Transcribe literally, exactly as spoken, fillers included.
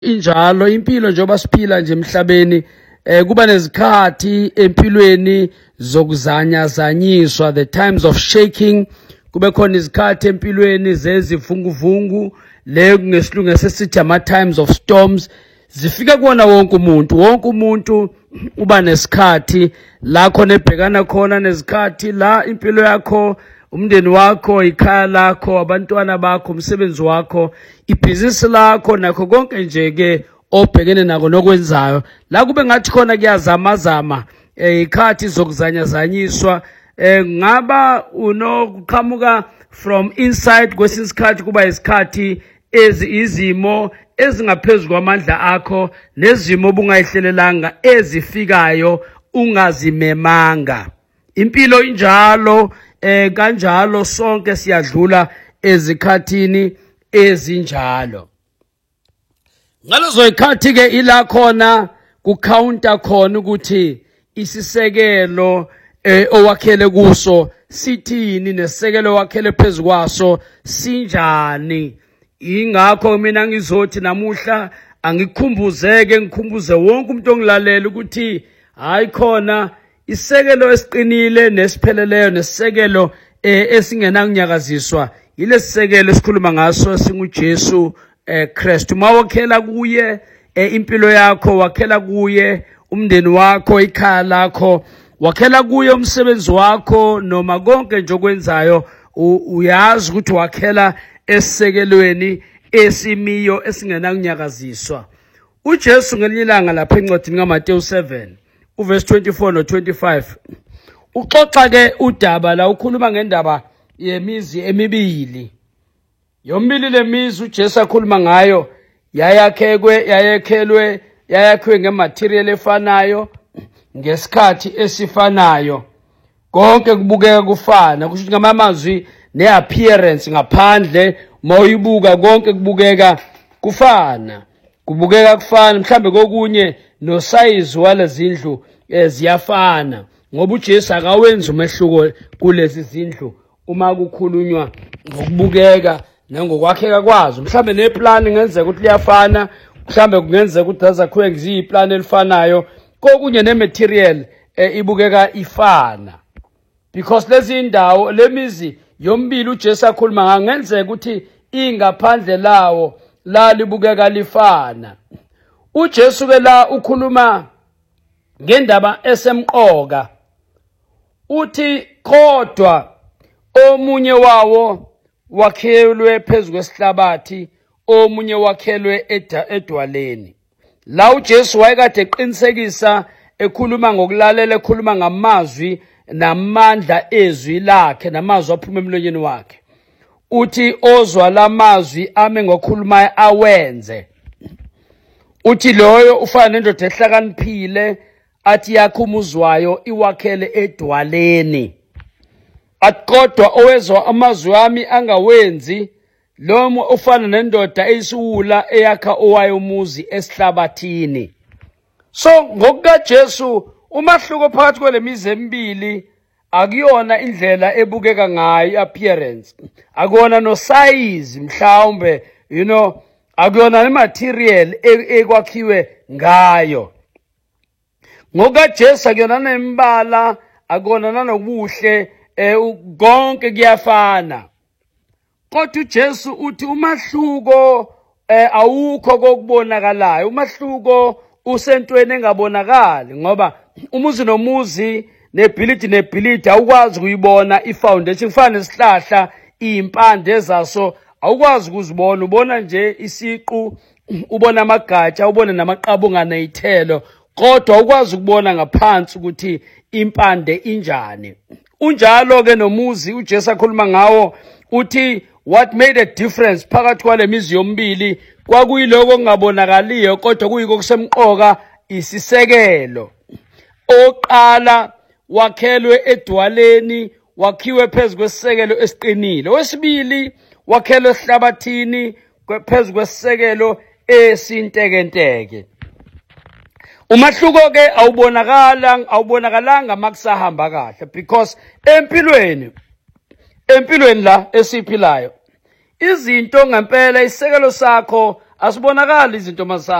injalo impilo njengoba siphila nje emhlabeni eh kuba nezikhathi empilweni zokuzanyazanyiswa, the times of shaking. Kube khona izikhathi empilweni zezivunguvungu le ngesilungu sesithi ama times of storms. Zifika kuona wonke umuntu, wonke umuntu uba nesikhathi la khona ebhekana khona nezikhathi la impilo yakho, umndeni wakho, ikhaya lakho, abantwana bakho, umsebenzi wakho, ibhizinisi lakho nakho konke nje ke obhekene nako nokwenzayo. La kube ngathi khona kuyazamazama eh ikhathi zokuzanyazanyiswa eh ngaba unokuqhamuka from inside kwesinye isikhathi kuba isikhathi ezi izimo ezingaphezulu kwamandla akho nezimo obungayihlelelanga ezifikayo ungazimemanga. Impilo injalo eh kanjalo sonke siyadlula ezikhathini ezinjalo. Ngalezo ikhathi ke ila khona ku counter khona ukuthi isisekelo eh owakhele kuso sithini nesisekelo wakhele phezulu kwaso sinjani. Ingakho mina ngizothi namuhla angikukhumbuzeke ngikhumbuze wonke umuntu ongilalela ukuthi hayi khona isekelo esiqinile nesipheleleyo nesisekelo esingena kunyakaziswa ile sisekelo esikhuluma ngaso singuJesu Kristu. Mawakhela kuye impilo yakho, wakhela kuye umndeni wakho, ikhaya lakho, wakhela kuye umsebenzi wakho noma konke nje okwenzayo uyazi ukuthi wakhela esisekelweni esimiyo esingena kunyakaziswa. uJesu ngelinye ilanga lapha encwadini kaMateyu seven uverse twenty-four no twenty-five uxoxa ke udaba la ukhuluma ngendaba yemizi emibili. Yombili lemizi uJesu akhuluma ngayo yayakhekwe yayakhelwe yayakhiwe ngematerial efanayo ngesikhathi esifanayo, konke kubukeka kufana. Kusho ngamamazwi neappearance ngaphandle mawuyibuka konke kubukeka kufana, kubukeka kufana mhlambe kokunye no size walezindlu eziyafana ngoba uJesu akawenza umehluko kulezi zindlu uma kukhulunywa ngokubukeka nangokwakheka kwazo. Mhlambe neplan ngenzeka ukuthi liyafana, mhlambe kungenzeka ukuthi azakhiwe ngiziplan elifanayo, kokunye nematerial ibukeka ifana because lezi indawo lemizi yombili uJesu akhuluma ngangenzeka ukuthi ingaphandle lawo la libukeka lifana. uJesu ke la ukhuluma ngendaba esemqoka uthi kodwa omunye wawo wakhelwe phezulu kwesihlabathi, omunye wakhelwe edwaleni. La uJesu wayekade eqinisekisa ekhuluma ngokulalela, ekhuluma ngamazwi namandla ezwi lakhe namazwi aphuma emlonyeni wakhe. Uthi ozwa lamazwi ame ngokhulumayo awenze. Uthi loyo ufana nendoda ehlakaniphile athi yakhe umuzwayo iwakhele edwaleni. Athi kodwa owezwa amazwi ami angawenzi lomo ufana nendoda eyisiwula eyakha owayo umuzi esihlabathini. So ngokukaJesu umahluko phakathi kwalemizi emibili akuyona indlela ebukeka ngayo appearance, akuyona no size mhlawumbe, you know, akuyona nematerial ekwakhiwe ngayo. ngokukaJesu akuyona nembala, akuyona nanobuhle, konke kuyafana. Kodwa uJesu uthi umahluko awukho kokubonakalayo, umahluko usentweni engabonakali ngoba umuzi nomuzi nebhilidi nebhilidi awukwazi ukuyibona ifoundation. Kufana nesihlahla impande zaso awukwazi ukuzibona, ubona nje isiqu, ubona amagatsha, ubone namaqabunga nezithelo, kodwa awukwazi ukubona ngaphansi ukuthi impande injani. Unjalo ke nomuzi uJesu akhuluma ngawo uthi what made a difference phakathi kwalemizi yombili kwakuyiloko ngabonakaliyo kodwa kuyiko kusemqoka isisekelo. Oqala wakhelwe edwaleni, wakhiwe phezulu kwesisekelo esiqinile. Wesibili wakhelwe esihlabathini phezulu kwesisekelo esintekenteke. Umahluko ke awubonakala awubonakalanga makusahamba kahle because empilweni empilweni la esiphilayo izinto ngempela isekelo sakho asibonakali izinto masana.